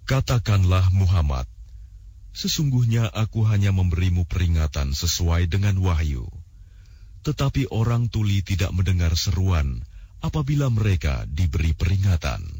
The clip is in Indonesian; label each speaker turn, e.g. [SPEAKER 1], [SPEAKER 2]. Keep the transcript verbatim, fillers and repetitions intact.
[SPEAKER 1] Katakanlah Muhammad, sesungguhnya aku hanya memberimu peringatan sesuai dengan wahyu. Tetapi orang tuli tidak mendengar seruan apabila mereka diberi peringatan.